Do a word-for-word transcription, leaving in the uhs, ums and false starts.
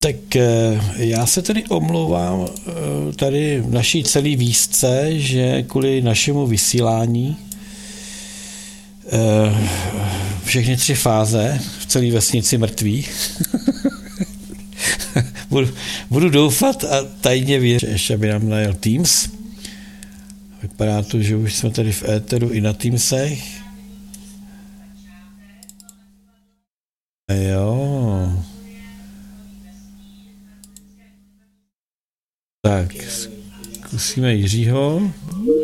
Tak já se tedy omlouvám tady v naší celý výzce, že kvůli našemu vysílání všechny tři fáze v celé vesnici mrtví. budu, budu doufat a tajně věřit, ještě aby nám najel Teams. Vypadá to, že už jsme tady v éteru i na Teamsech. Jo. Tak, zkusíme Jiřího.